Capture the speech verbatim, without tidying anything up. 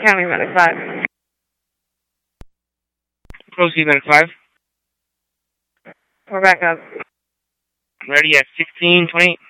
County Medic five. Proceed, Medic five. We're back up. Ready at sixteen twenty-eight.